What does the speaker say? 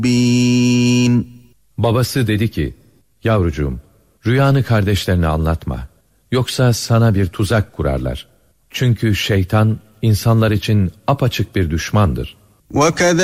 Babası dedi ki, yavrucuğum, rüyanı kardeşlerine anlatma. Yoksa sana bir tuzak kurarlar. Çünkü şeytan insanlar için apaçık bir düşmandır.